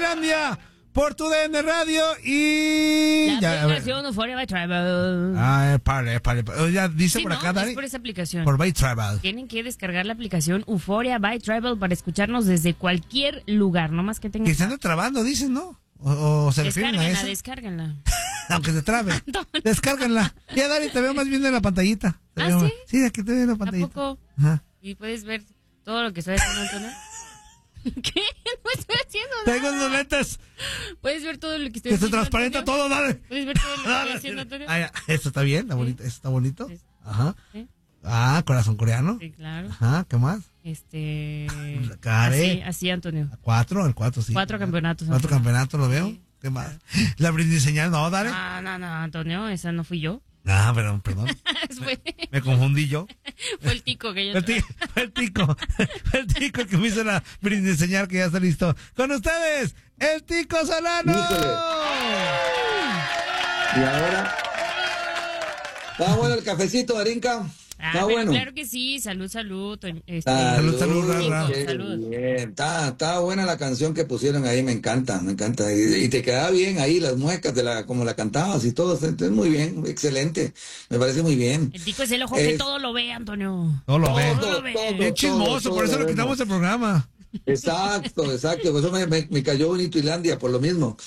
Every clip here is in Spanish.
Finlandia por tu DN Radio y... La aplicación Euphoria by Travel. Pare. Ya dice Sí, por ¿no? acá, Dari. Es por esa aplicación. Por By Travel. Tienen que descargar la aplicación Euphoria by Travel para escucharnos desde cualquier lugar, no más que tengan. Que se anda trabando, dicen, ¿no? O se refieren a eso. Descárguenla. Aunque se trabe. No. Descárguenla. Ya, Dari, te veo más bien en la pantallita. ¿Sí? Sí, aquí te veo en la ¿A pantallita. poco? Ajá. Y puedes ver todo lo que estoy haciendo, Antonio. ¿Qué? No estoy haciendo nada. Tengo unos lentes. Puedes ver todo lo que estoy Que se haciendo. transparenta Antonio? todo, dale. Puedes ver todo lo que estoy haciendo, Antonio. Ya. Eso está bien, está bonito. Eso está bonito. Sí. Ajá. Sí. Corazón coreano. Sí, claro. Ajá, ¿qué más? Care. Así, Antonio. El 4, sí. 4 campeonatos. 4 Antonio. campeonatos, lo veo. Sí. ¿Qué más? La brindis señal, no, dale. No, Antonio, esa no fui yo. Perdón. Me confundí yo. Fue el tico que yo... Fue el tico el que me hizo la brindis señal, que ya está listo. Con ustedes, el Tico Solano. Híjole. Y ahora, ¿está bueno el cafecito, Darinka? Está bueno. Claro que sí, salud. Salud, Tico, Ra. salud. Bien. Está buena la canción que pusieron ahí, me encanta. Y te queda bien ahí las muecas como la cantabas y todo. Es muy bien, excelente. Me parece muy bien. El tico es el ojo que todo lo ve, Antonio. No lo ve. Todo lo ve. Es chismoso, por eso lo quitamos del programa. Exacto. Por eso me cayó bonito Islandia, por lo mismo.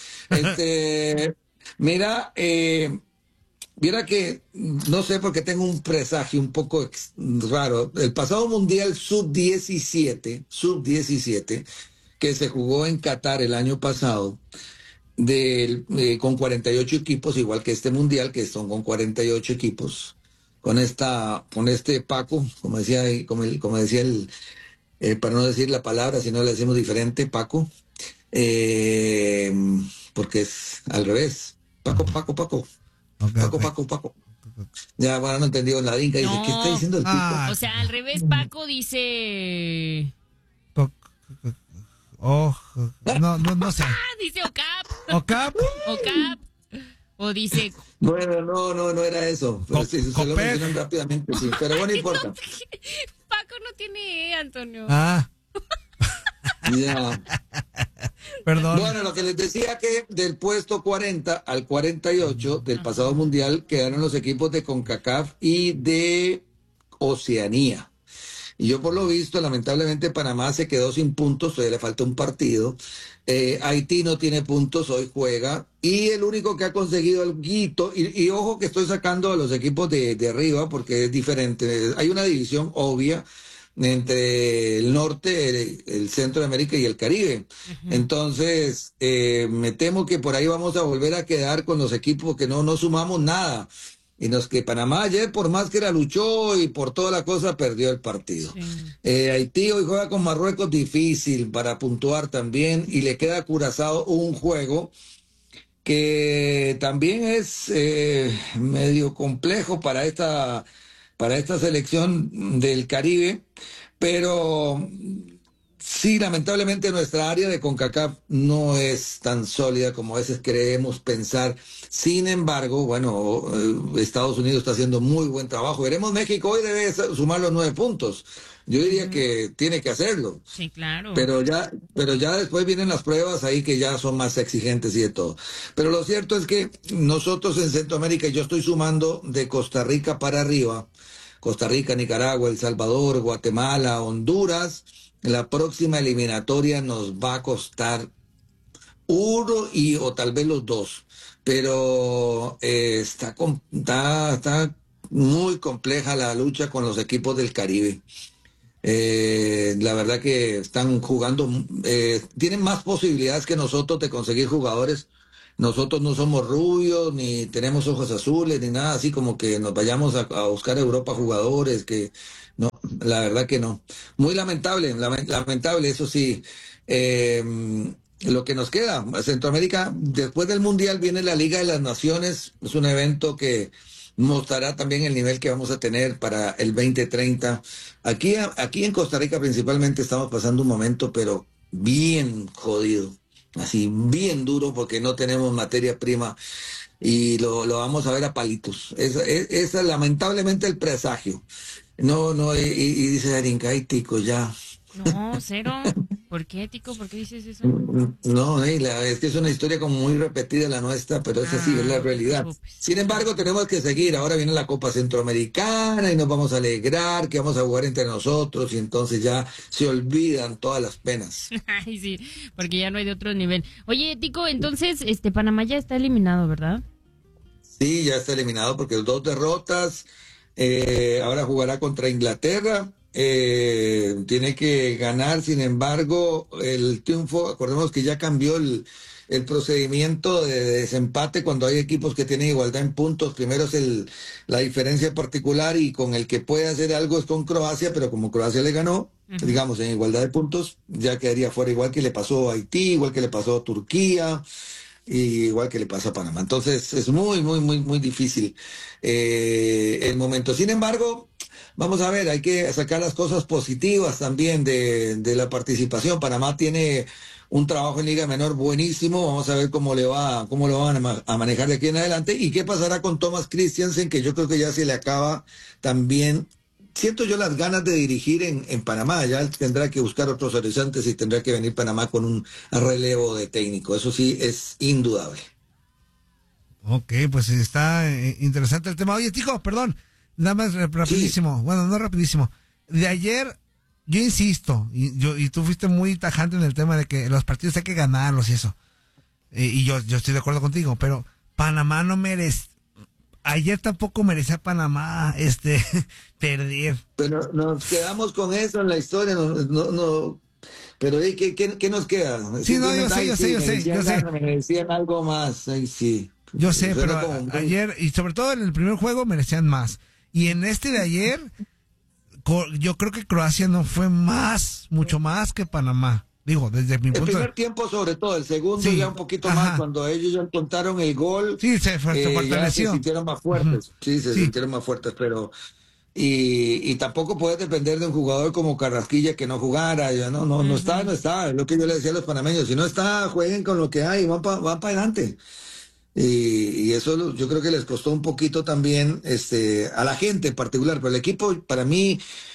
Mira, Viera que, no sé, porque tengo un presagio un poco raro. El pasado Mundial Sub-17, que se jugó en Qatar el año pasado, con 48 equipos, igual que este Mundial, que son con 48 equipos, con este Paco, como decía para no decir la palabra, si no le decimos diferente, Paco, porque es al revés. Paco. Okay. Paco. Ya, bueno, no entendió en la dinka. Dice, ¿qué está diciendo el tipo? O sea, al revés, Paco dice... No sé. Dice OCAP. ¿OCAP? O dice... Bueno, no era eso. Pero sí, se lo mencionan rápidamente, sí. Pero bueno, no importa. Paco no tiene Antonio. Ya. Perdón. Bueno, lo que les decía que del puesto 40 al 48 del pasado mundial quedaron los equipos de CONCACAF y de Oceanía. Y yo por lo visto, lamentablemente Panamá se quedó sin puntos, todavía le falta un partido. Haití no tiene puntos, hoy juega. Y el único que ha conseguido alguito, y ojo que estoy sacando a los equipos de arriba porque es diferente. Hay una división obvia entre el norte, el centro de América y el Caribe. Entonces, me temo que por ahí vamos a volver a quedar con los equipos que no sumamos nada. Y que Panamá ayer, por más que la luchó y por toda la cosa, perdió el partido. Sí. Haití hoy juega con Marruecos, difícil para puntuar también, y le queda a Curazao un juego que también es medio complejo para esta selección del Caribe, pero sí, lamentablemente nuestra área de CONCACAF no es tan sólida como a veces creemos pensar. Sin embargo, bueno, Estados Unidos está haciendo muy buen trabajo. Veremos, México hoy debe sumar los 9 puntos. Yo diría que tiene que hacerlo. Sí, claro. Pero ya después vienen las pruebas ahí que ya son más exigentes y de todo. Pero lo cierto es que nosotros en Centroamérica, yo estoy sumando de Costa Rica para arriba, Costa Rica, Nicaragua, El Salvador, Guatemala, Honduras. La próxima eliminatoria nos va a costar uno o tal vez los dos, pero está muy compleja la lucha con los equipos del Caribe. La verdad que están jugando, tienen más posibilidades que nosotros de conseguir jugadores. Nosotros no somos rubios, ni tenemos ojos azules, ni nada así como que nos vayamos a buscar a Europa jugadores, que no, la verdad que no. Muy lamentable, eso sí. Lo que nos queda, Centroamérica, después del Mundial viene la Liga de las Naciones, es un evento que mostrará también el nivel que vamos a tener para el 2030. Aquí en Costa Rica principalmente estamos pasando un momento, pero bien jodido, así bien duro, porque no tenemos materia prima y lo vamos a ver a palitos. Esa es lamentablemente el presagio. Y dice Darinka, ay, tico, ya. No, cero. ¿Por qué, Tico? ¿Por qué dices eso? No, es que es una historia como muy repetida la nuestra, pero es así, es la No te realidad. preocupes. Sin embargo, tenemos que seguir. Ahora viene la Copa Centroamericana y nos vamos a alegrar que vamos a jugar entre nosotros y entonces ya se olvidan todas las penas. Ay, sí, porque ya no hay de otro nivel. Oye, Tico, entonces, Panamá ya está eliminado, ¿verdad? Sí, ya está eliminado porque 2 derrotas. Ahora jugará contra Inglaterra. Tiene que ganar, sin embargo, el triunfo. Acordemos que ya cambió el procedimiento de desempate cuando hay equipos que tienen igualdad en puntos. Primero es la diferencia particular y con el que puede hacer algo es con Croacia, pero como Croacia le ganó, digamos, en igualdad de puntos, ya quedaría fuera, igual que le pasó a Haití, igual que le pasó a Turquía. Y igual que le pasa a Panamá. Entonces es muy, muy, muy, muy difícil el momento. Sin embargo, vamos a ver, hay que sacar las cosas positivas también de la participación. Panamá tiene un trabajo en Liga Menor buenísimo. Vamos a ver cómo lo van a manejar de aquí en adelante. Y qué pasará con Thomas Christiansen, que yo creo que ya se le acaba también. Siento yo las ganas de dirigir en Panamá, ya él tendrá que buscar otros horizontes y tendrá que venir Panamá con un relevo de técnico, eso sí es indudable. Ok, pues está interesante el tema. Oye, Tico, perdón, nada más rapidísimo, Sí. bueno, no rapidísimo. De ayer, yo insisto, y tú fuiste muy tajante en el tema de que los partidos hay que ganarlos y eso. Y yo estoy de acuerdo contigo, pero Panamá no merece. Ayer tampoco merecía Panamá perder. Pero nos quedamos con eso en la historia, pero ¿qué nos queda? Sí, no, Simplemente, yo sé. me decían algo más, ay, sí. Yo sé, Suena pero como muy- ayer, y sobre todo en el primer juego, merecían más. Y en este de ayer, yo creo que Croacia no fue mucho más que Panamá. Digo, desde mi El punto de primer tiempo sobre todo, el segundo Sí, ya un poquito ajá. más, cuando ellos ya encontraron el gol, Sí, se ya se fortaleció. sintieron más fuertes, Ujú. sí, se Sí, sintieron más fuertes, pero y tampoco puedes depender de un jugador como Carrasquilla que no jugara, ya no está, es lo que yo le decía a los panameños, si no está, jueguen con lo que hay, van para adelante. Y eso yo creo que les costó un poquito también a la gente en particular, pero el equipo para mí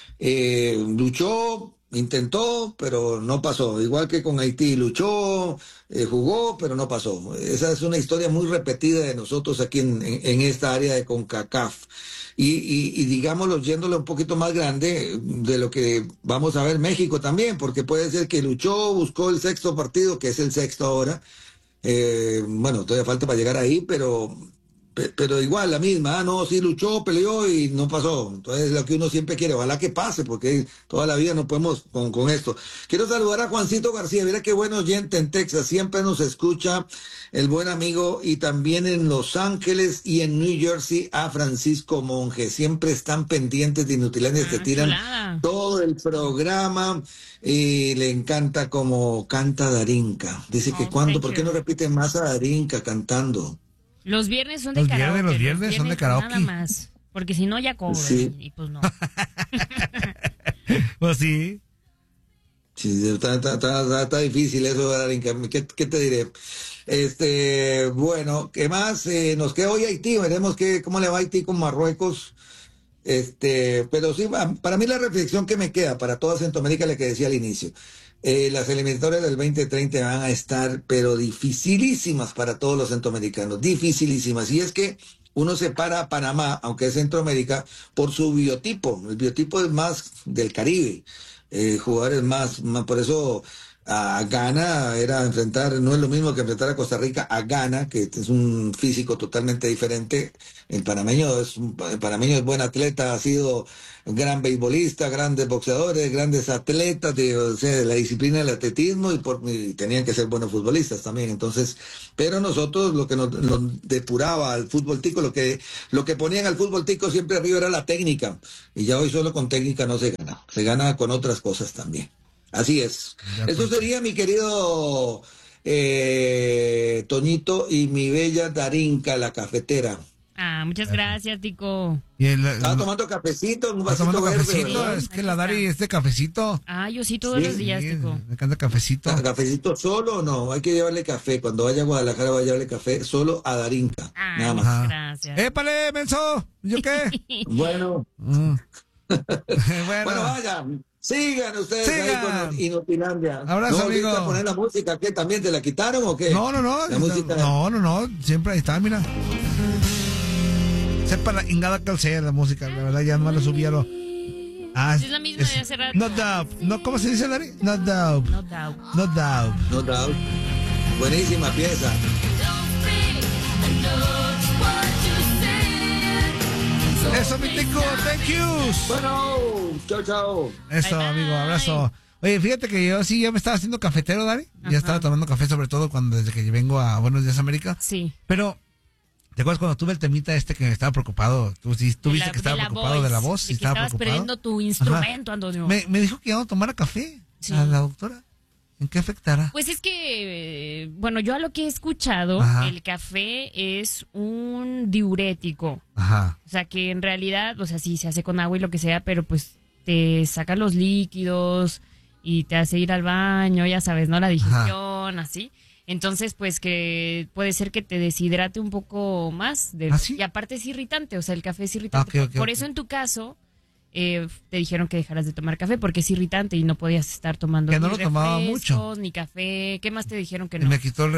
luchó, intentó, pero no pasó. Igual que con Haití, luchó, jugó, pero no pasó. Esa es una historia muy repetida de nosotros aquí en esta área de CONCACAF. Y digámoslo, yéndolo un poquito más grande de lo que vamos a ver México también, porque puede ser que luchó, buscó el sexto partido, que es el sexto ahora. Bueno, todavía falta para llegar ahí, pero igual la misma. No, sí luchó, peleó y no pasó. Entonces, lo que uno siempre quiere, ojalá que pase, porque toda la vida no podemos con esto. Quiero saludar a Juancito García. Mira qué buen oyente en Texas. Siempre nos escucha el buen amigo. Y también en Los Ángeles y en New Jersey a Francisco Monge. Siempre están pendientes de Inutilandia. Te tiran Chulada. todo el programa. Y le encanta como canta Darinka. Dice que Oh, cuando, thank ¿por qué no you. repiten más a Darinka cantando? Los viernes son de Los karaoke. viernes son de karaoke. Nada más. Porque si no, ya cobro. Sí. Y pues no. pues sí. Sí, está difícil eso, Darinka. ¿Qué te diré? Bueno, ¿qué más? Nos queda hoy Haití. Veremos cómo le va a Haití con Marruecos. Pero sí, para mí la reflexión que me queda para toda Centroamérica, la que decía al inicio, las eliminatorias del 2030 van a estar, pero dificilísimas para todos los centroamericanos, dificilísimas. Y es que uno separa a Panamá, aunque es Centroamérica, por su biotipo. El biotipo es más del Caribe, jugadores más, por eso a Ghana no es lo mismo que enfrentar a Costa Rica a Ghana, que es un físico totalmente diferente. El panameño es buen atleta, ha sido un gran beisbolista, grandes boxeadores, grandes atletas o sea, de la disciplina del atletismo y tenían que ser buenos futbolistas también. Entonces, pero nosotros lo que nos depuraba al fútbol tico, lo que ponían al fútbol tico siempre arriba era la técnica. Y ya hoy solo con técnica no se gana con otras cosas también. Así es. Eso sería, mi querido Toñito y mi bella Darinka, la cafetera. Muchas gracias, Tico. Y Estaba tomando cafecito, un ¿Está vasito tomando verde, cafecito? ¿verdad? Es que la Dari es de cafecito. Yo sí, todos los días, Sí, Tico. me encanta cafecito. ¿Cafecito solo o no? Hay que llevarle café. Cuando vaya a Guadalajara va a llevarle café solo a Darinka. Nada más. Ajá. Gracias. ¡Épale, menso! ¿Yo qué? Bueno, Mm. bueno, vaya. Sigan ustedes ahí Sigan. con Inopinandia. Abrazo, ¿No volviste amigo. a poner la música? ¿Qué? ¿También te la quitaron o qué? No. La música. No. Siempre ahí está, mira. Sepa la ingada calcera la música. La verdad, ya no la subí a lo. Ah, Es la misma de hace rato. No doubt. No, ¿cómo se dice, Dari? No doubt. No doubt. No doubt. No doubt. Buenísima pieza. Eso, mi tico. Thank yous. Bueno, chao. Eso, Bye, amigo. bye. Abrazo. Oye, fíjate que yo sí ya me estaba haciendo cafetero, Dari. Ajá. Ya estaba tomando café, sobre todo desde que vengo a Buenos Días América. Sí. Pero, ¿te acuerdas cuando tuve el temita que estaba preocupado? Tú viste que estaba preocupado de la voz. De Sí, que estaba estabas preocupado. perdiendo tu instrumento, Antonio. Me dijo que iba a tomar café Sí. a la doctora. ¿En qué afectará? Pues es que, bueno, yo a lo que he escuchado, Ajá. el café es un diurético. Ajá. O sea, que en realidad, o sea, sí, se hace con agua y lo que sea, pero pues te saca los líquidos y te hace ir al baño, ya sabes, ¿no? La digestión, así. Entonces, pues que puede ser que te deshidrate un poco más. ¿Ah, sí? Y aparte es irritante, o sea, el café es irritante. Ok, Por eso en tu caso, te dijeron que dejaras de tomar café porque es irritante y no podías estar tomando Que no ni lo tomaba refrescos, mucho. ni café. ¿Qué más te dijeron que Y no? me quitó,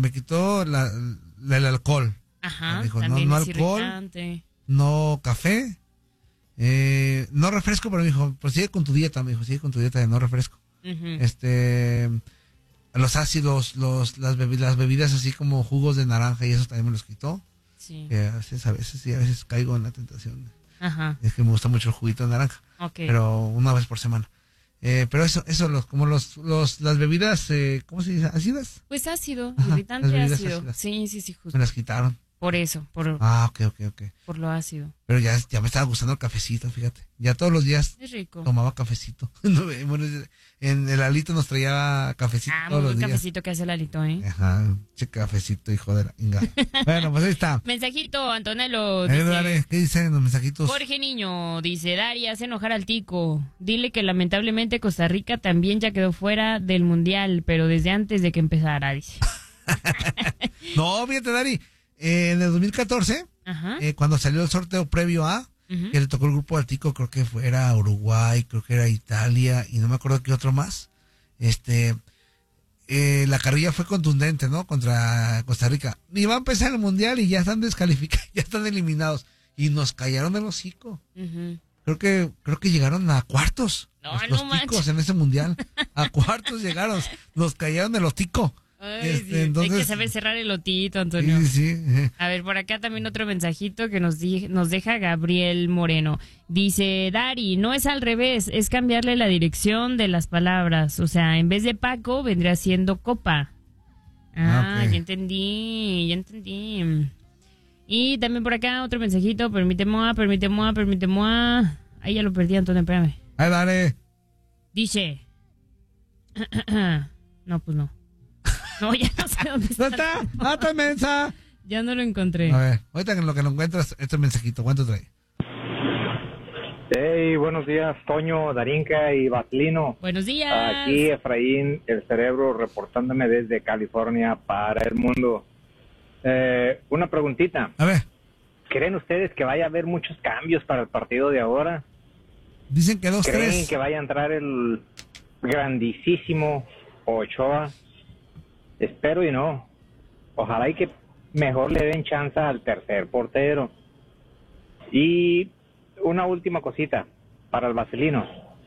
el alcohol. Ajá, me dijo, también no es alcohol. irritante. No café. No refresco, pero me dijo, pues sigue con tu dieta. Me dijo, sigue con tu dieta de no refresco. Ujú. Los ácidos, las bebidas así como jugos de naranja y eso también me los quitó. Sí. Que a veces caigo en la tentación. Ajá, Es que me gusta mucho el juguito de naranja. ok. Pero una vez por semana. Pero eso como las bebidas, ¿cómo se dice? ¿Ácidas? Pues ácido, Ajá, irritante las bebidas ácido. ácidas. Sí, justo. Me las quitaron. Por eso, por Ok. lo ácido. Pero ya me estaba gustando el cafecito, fíjate. Ya todos los días Es rico. tomaba cafecito. Bueno, en el alito nos traía cafecito Ah, muy todos los buen días. cafecito que hace Lalito, ¿eh? Ajá, che cafecito, hijo de la inga. Bueno, pues ahí está. Mensajito, Antonello. Dale, ¿qué dicen los mensajitos? Jorge Niño dice, Dari, hace enojar al tico. Dile que lamentablemente Costa Rica también ya quedó fuera del mundial, pero desde antes de que empezara, dice. No, fíjate, Dari. En el 2014, Ajá. cuando salió el sorteo previo a, Ujú. que le tocó el grupo al tico, creo que era Uruguay, creo que era Italia, y no me acuerdo qué otro más. La carrilla fue contundente, ¿no? Contra Costa Rica. Y va a empezar el mundial y ya están descalificados, ya están eliminados. Y nos callaron el hocico. Ujú. Creo que llegaron a cuartos. No, los no ticos manches. en ese mundial. A cuartos llegaron. Nos callaron el hocico. Ay, sí. Entonces, Hay que saber cerrar el otito, Antonio. sí. A ver, por acá también otro mensajito que nos deja Gabriel Moreno. Dice, Dari, no es al revés, es cambiarle la dirección de las palabras. O sea, en vez de Paco, vendría siendo Copa. Ok. Ya entendí. Y también por acá otro mensajito, permíteme. Ahí ya lo perdí, Antonio, espérame. Ahí dale. Dice... No, pues no. No, ya no sé dónde ¿No está. está? ¡Ah, está mensa! Ya no lo encontré. A ver, ahorita en lo que lo encuentras, este mensajito, ¿cuánto trae? Hey, buenos días, Toño, Darinka y Batlino. Buenos días. Aquí Efraín, el cerebro, reportándome desde California para el mundo. Una preguntita. A ver, ¿Creen ustedes que vaya a haber muchos cambios para el partido de ahora? dicen que 2-3. ¿Creen que vaya a entrar el grandísimo Ochoa? Espero y no. Ojalá y que mejor le den chance al tercer portero. Y una última cosita para el Vaselino.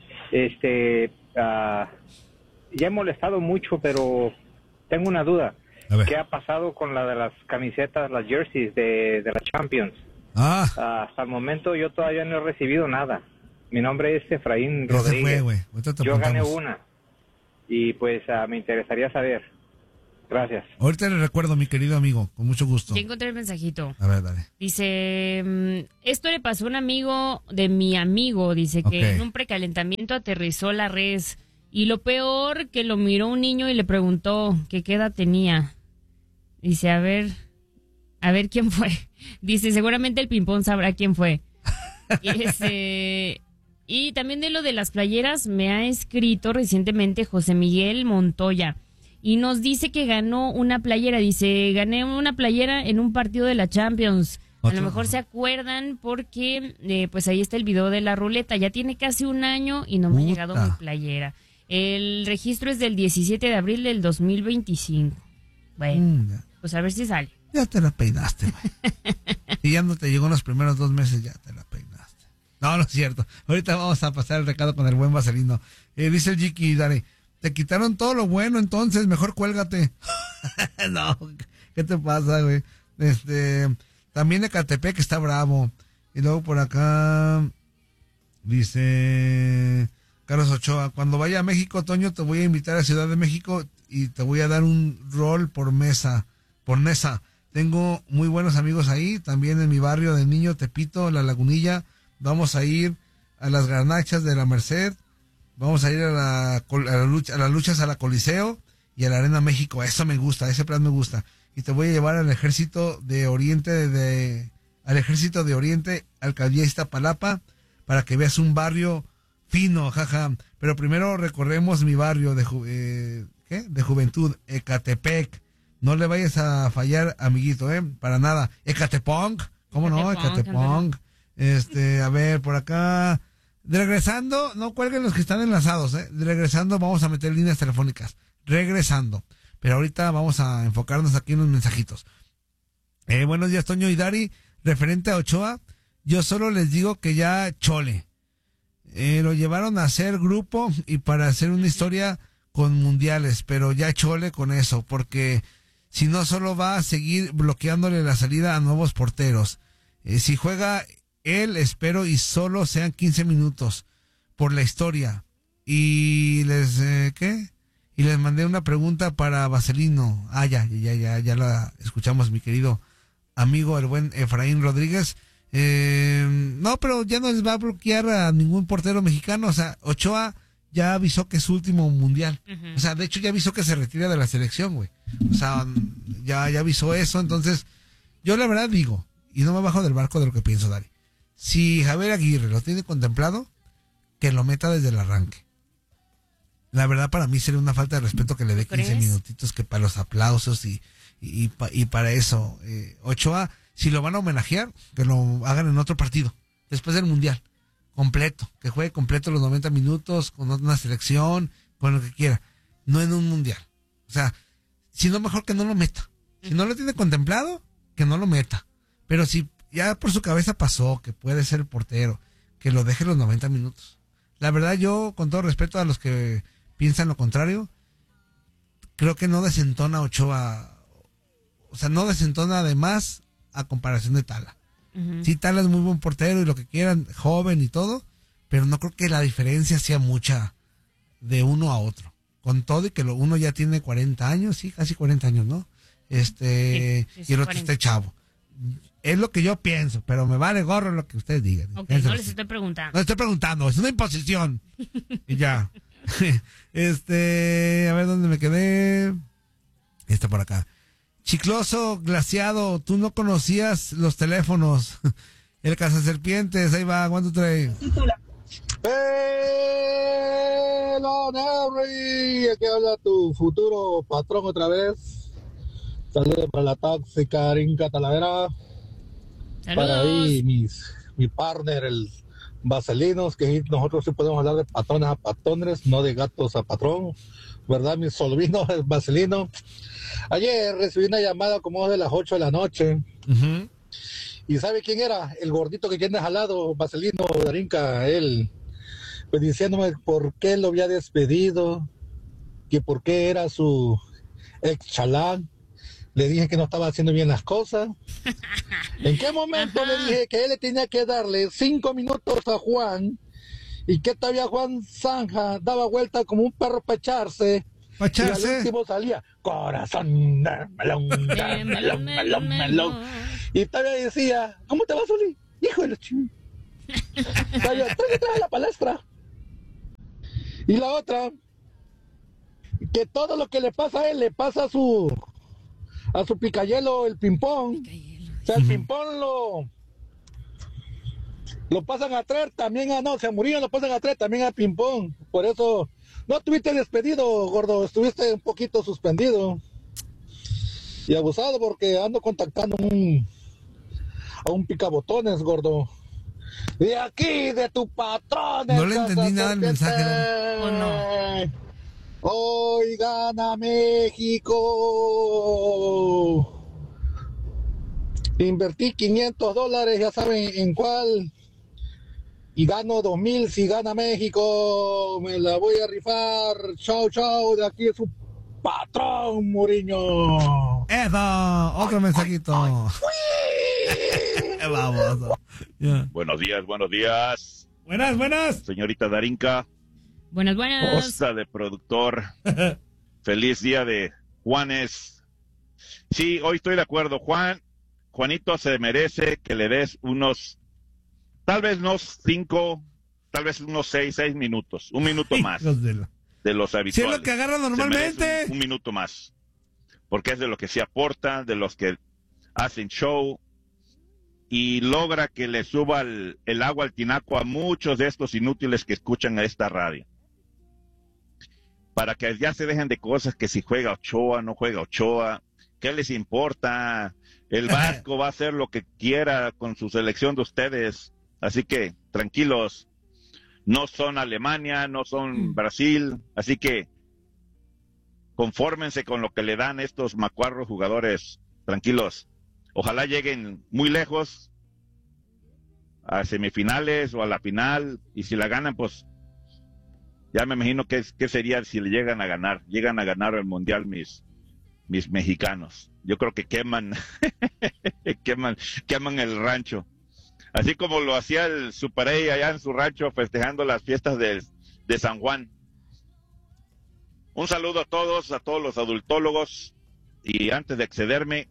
Ya he molestado mucho, pero tengo una duda. A ver. ¿Qué ha pasado con la de las camisetas, las jerseys de la Champions? Hasta el momento yo todavía no he recibido nada. Mi nombre es Efraín Ya se Rodríguez. fue, güey. Ahorita te Yo gané apuntamos. una. Y pues me interesaría saber. Gracias. Ahorita le recuerdo, mi querido amigo, con mucho gusto. Ya encontré el mensajito. A ver, dale. Dice, esto le pasó a un amigo de mi amigo. Dice que Ok. en un precalentamiento aterrizó la res. Y lo peor, que lo miró un niño y le preguntó que qué edad tenía. Dice, a ver quién fue. Dice, seguramente el ping-pong sabrá quién fue. Y también de lo de las playeras me ha escrito recientemente José Miguel Montoya. Y nos dice que ganó una playera. Dice, gané una playera en un partido de la Champions. A lo mejor se acuerdan porque pues ahí está el video de la ruleta. Ya tiene casi un año y no me ha llegado mi playera. El registro es del 17 de abril del 2025. Bueno, pues a ver si sale. Ya te la peinaste, güey. Y ya no te llegó en los primeros 2 meses, ya te la peinaste. No, no es cierto. Ahorita vamos a pasar el recado con el buen Vaselino. Dice el Jiki, Dale, te quitaron todo lo bueno, entonces mejor cuélgate. No, ¿qué te pasa, güey? También Ecatepec está bravo. Y luego por acá dice Carlos Ochoa, cuando vaya a México, Toño, te voy a invitar a Ciudad de México y te voy a dar un rol por mesa. Tengo muy buenos amigos ahí, también en mi barrio de Niño Tepito, La Lagunilla. Vamos a ir a las garnachas de la Merced, vamos a ir a las luchas a la Coliseo y a la Arena México. Eso me gusta, ese plan me gusta. Y te voy a llevar al Ejército de Oriente, Alcaldía Iztapalapa, para que veas un barrio fino, jaja. Pero primero recorremos mi barrio de juventud, Ecatepec. No le vayas a fallar, amiguito, para nada. Ecatepong, ¿cómo no? Ecatepong. A ver, por acá. Regresando, no cuelguen los que están enlazados, Regresando, vamos a meter líneas telefónicas. Regresando. Pero ahorita vamos a enfocarnos aquí en los mensajitos. Buenos días, Toño y Dari. Referente a Ochoa, yo solo les digo que ya chole. Lo llevaron a hacer grupo y para hacer una historia con mundiales, pero ya chole con eso, porque si no solo va a seguir bloqueándole la salida a nuevos porteros. Si juega él, espero y solo sean 15 minutos por la historia. Y les, Y les mandé una pregunta para Vaselino. Ya la escuchamos, mi querido amigo, el buen Efraín Rodríguez. No, pero ya no les va a bloquear a ningún portero mexicano. O sea, Ochoa ya avisó que es su último mundial. O sea, de hecho ya avisó que se retira de la selección, güey. O sea, ya avisó eso. Entonces, yo la verdad digo, y no me bajo del barco de lo que pienso, Dari. Si Javier Aguirre lo tiene contemplado, que lo meta desde el arranque. La verdad, para mí sería una falta de respeto que le dé 15 minutitos que para los aplausos y para eso. Ochoa, si lo van a homenajear, que lo hagan en otro partido, después del mundial. Completo, que juegue completo los 90 minutos, con una selección, con lo que quiera. No en un mundial. O sea, si no, mejor que no lo meta. Si no lo tiene contemplado, que no lo meta. Pero si ya por su cabeza pasó que puede ser el portero, que lo deje los 90 minutos. La verdad, yo, con todo respeto a los que piensan lo contrario, creo que no desentona Ochoa. O sea, no desentona además a comparación de Tala. Sí, Tala es muy buen portero y lo que quieran, joven y todo, pero no creo que la diferencia sea mucha de uno a otro. Con todo y que uno ya tiene 40 años, sí, casi 40 años, ¿no? Y el otro está chavo. Es lo que yo pienso, pero me vale gorro lo que ustedes digan. Ok, no les estoy preguntando. No les estoy preguntando, es una imposición. Y ya. A ver dónde me quedé. Está por acá. Chicloso, glaciado, tú no conocías los teléfonos. El cazaserpientes, ahí va, ¿cuánto trae? Hello, Henry, aquí habla tu futuro patrón otra vez. Saludos para la tóxica Rinca Talavera. Para ahí mi partner, el Vaselinos, que nosotros sí podemos hablar de patrones a patrones, no de gatos a patrón, ¿verdad? Mi solvino, el Vaselino. Ayer recibí una llamada como de las 8 de la noche. ¿Y sabe quién era? El gordito que tienes al lado, Vaselino Darinka, él, pues diciéndome por qué lo había despedido, que por qué era su ex chalán. Le dije que no estaba haciendo bien las cosas. ¿En qué momento le dije que él le tenía que darle 5 minutos a Juan y que todavía Juan Zanja daba vuelta como un perro para echarse? Y al último salía corazón, melón, melón, melón, melón. Y todavía decía, ¿cómo te vas, Oli? Hijo de la chingada. Todavía, trae la palestra. Y la otra, que todo lo que le pasa a él le pasa a su picayelo, el ping-pong. O sea, el ping-pong lo pasan a traer también se murieron, lo pasan a traer también a ping-pong. Por eso no estuviste despedido, gordo, estuviste un poquito suspendido y abusado, porque ando contactando a un picabotones, gordo. De aquí, de tu patrón. No le entendí nada el mensaje. ¿O no? Hoy gana México. Invertí $500, ya saben en cuál. Y gano 2,000 si gana México. Me la voy a rifar. Chao, chao. De aquí es su patrón, Mourinho. Eso, otro mensajito. Vamos. Yeah. Buenos días, buenos días. Buenas. Señorita Darinka. Buenas. Cosa de productor. Feliz día de Juanes. Sí, hoy estoy de acuerdo. Juanito se merece que le des tal vez unos 5, tal vez unos 6 minutos. Un minuto más de los habituales. Si es lo que agarra normalmente. Un minuto más. Porque es de lo que se aporta, de los que hacen show. Y logra que le suba el agua al tinaco a muchos de estos inútiles que escuchan a esta radio. Para que ya se dejen de cosas que si juega Ochoa, no juega Ochoa, ¿qué les importa? El Vasco va a hacer lo que quiera con su selección de ustedes. Así que, tranquilos, no son Alemania, no son Brasil, así que confórmense con lo que le dan estos macuarros jugadores, tranquilos. Ojalá lleguen muy lejos, a semifinales o a la final, y si la ganan, pues ya me imagino qué sería si le llegan a ganar el Mundial mis mexicanos. Yo creo que queman el rancho. Así como lo hacía el Super A allá en su rancho festejando las fiestas de San Juan. Un saludo a todos los adultólogos, y antes de excederme,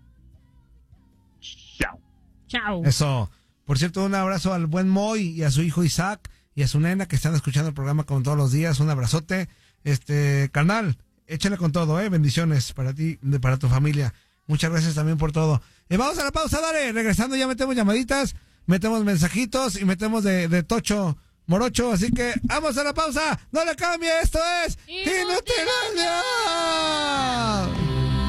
Chao. Eso. Por cierto, un abrazo al buen Moy y a su hijo Isaac y a su nena que están escuchando el programa como todos los días. Un abrazote. Carnal, échale con todo, bendiciones para ti, para tu familia. Muchas gracias también por todo. Vamos a la pausa, dale. Regresando ya metemos llamaditas, metemos mensajitos y metemos de Tocho Morocho. Así que vamos a la pausa. No le cambie, esto es Inutilandia.